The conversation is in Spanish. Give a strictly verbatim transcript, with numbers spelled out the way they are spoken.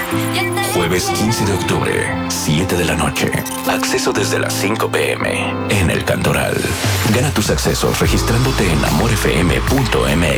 Jueves quince de octubre, siete de la noche. Acceso desde las cinco pm en El Cantoral. Gana tus accesos registrándote en amor f m punto m